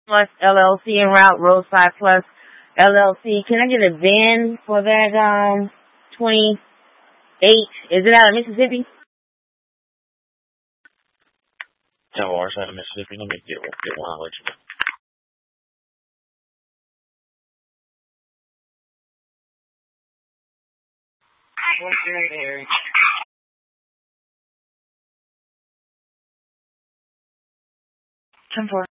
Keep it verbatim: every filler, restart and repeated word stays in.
Plus L L C en route, Roadside Plus L L C. Can I get a van for that um twenty-eight? Is it out of Mississippi? Jaguars out of Mississippi. Let me get one. Get one. I'll let you know. ten four.